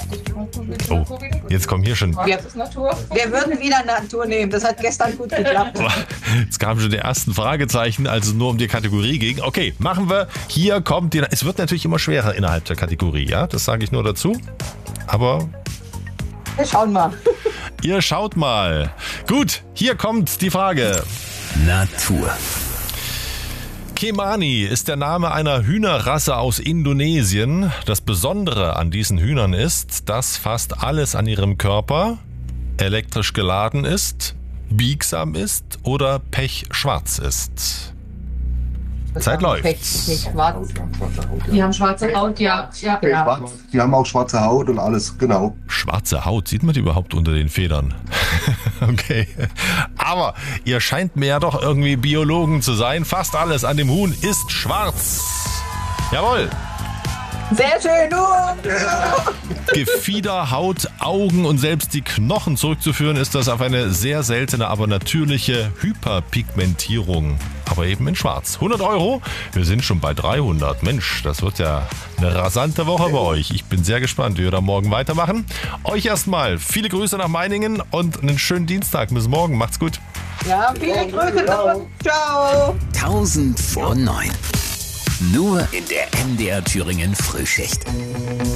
Oh, jetzt kommen hier schon. Jetzt ist Natur. Wir würden wieder Natur nehmen. Das hat gestern gut geklappt. Jetzt kamen schon die ersten Fragezeichen, als es nur um die Kategorie ging. Okay, machen wir. Hier kommt die. Es wird natürlich immer schwerer innerhalb der Kategorie, ja? Das sage ich nur dazu. Aber Wir schauen mal. ihr schaut mal. Gut, hier kommt die Frage. Natur. Kemani ist der Name einer Hühnerrasse aus Indonesien. Das Besondere an diesen Hühnern ist, dass fast alles an ihrem Körper elektrisch geladen ist, biegsam ist oder pechschwarz ist. Zeit läuft. Schwarz. Die haben schwarze Haut, ja. Schwarz. Die haben auch schwarze Haut und alles, genau. Schwarze Haut, sieht man die überhaupt unter den Federn? Okay. Aber ihr scheint mir ja doch irgendwie Biologen zu sein. Fast alles an dem Huhn ist schwarz. Jawohl. Sehr schön. Gefieder, Haut, Augen und selbst die Knochen zurückzuführen, ist das auf eine sehr seltene, aber natürliche Hyperpigmentierung. Aber eben in schwarz. 100 Euro, wir sind schon bei 300. Mensch, das wird ja eine rasante Woche bei euch. Ich bin sehr gespannt, wie wir da morgen weitermachen. Euch erstmal viele Grüße nach Meiningen und einen schönen Dienstag. Bis morgen, macht's gut. Ja, viele Grüße. Ciao. 1000 vor 9. Nur in der MDR Thüringen Frühschicht.